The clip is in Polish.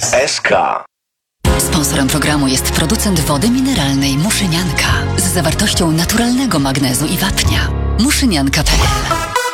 SK. Sponsorem programu jest producent wody mineralnej Muszynianka z zawartością naturalnego magnezu i wapnia. Muszynianka.pl